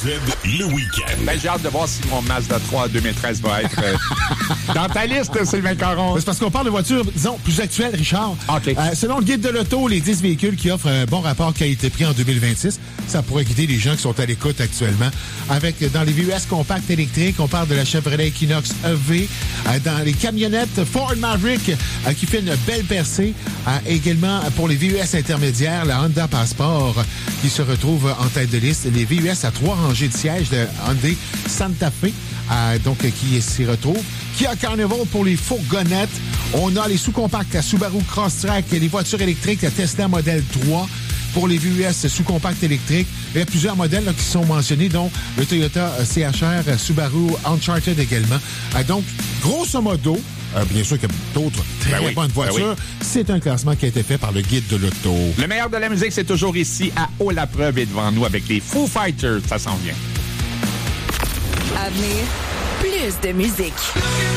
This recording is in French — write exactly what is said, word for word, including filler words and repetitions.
Z le week-end. Ben, j'ai hâte de voir si mon Mazda trois deux mille treize va être euh, dans ta liste, Sylvain Caron. C'est parce qu'on parle de voitures, disons, plus actuelles, Richard. OK. Euh, selon le guide de l'auto, les dix véhicules qui offrent un bon rapport qualité-prix en deux mille vingt-six, ça pourrait guider les gens qui sont à l'écoute actuellement. Avec, dans les V U S compacts électriques, on parle de la Chevrolet Equinox E V. Euh, dans les camionnettes, Ford Maverick, euh, qui fait une belle percée. Euh, également, pour les V U S intermédiaires, la Honda Passport, euh, qui se retrouve en tête de liste. Les V U S à trois rangées de sièges de Hyundai Santa Fe, euh, donc, euh, qui s'y retrouve. Kia Carnival pour les fourgonnettes. On a les sous-compacts, la Subaru Crosstrek, les voitures électriques, la Tesla Model trois. Pour les V U S sous-compacts électriques, il y a plusieurs modèles là, qui sont mentionnés, dont le Toyota C H R, Subaru Uncharted également. Euh, donc, grosso modo, euh, bien sûr qu'il y a d'autres très Ben oui, bonnes voitures. ben oui. C'est un classement qui a été fait par le guide de l'auto. Le meilleur de la musique, c'est toujours ici à Haut la Preuve et devant nous avec les Foo Fighters. Ça s'en vient. À venir, plus de musique.